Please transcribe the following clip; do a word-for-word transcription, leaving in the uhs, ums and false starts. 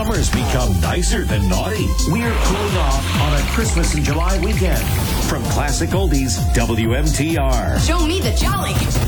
summer's become nicer than naughty. We're cooling off on a Christmas in July weekend. From Classic Oldies, W M T R. Show me the jolly.